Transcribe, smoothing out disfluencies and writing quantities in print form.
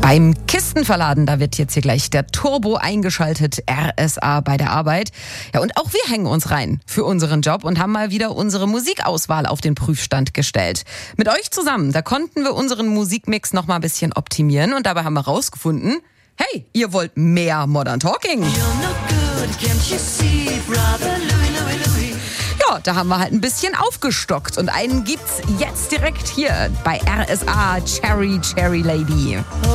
Beim Kistenverladen, da wird jetzt hier gleich der Turbo eingeschaltet, RSA bei der Arbeit. Ja, und auch wir hängen uns rein für unseren Job und haben mal wieder unsere Musikauswahl auf den Prüfstand gestellt. Mit euch zusammen, da konnten wir unseren Musikmix noch mal ein bisschen optimieren und dabei haben wir rausgefunden, hey, ihr wollt mehr Modern Talking. Ja, da haben wir halt ein bisschen aufgestockt und einen gibt's jetzt direkt hier bei RSA, Cherry Cherry Lady.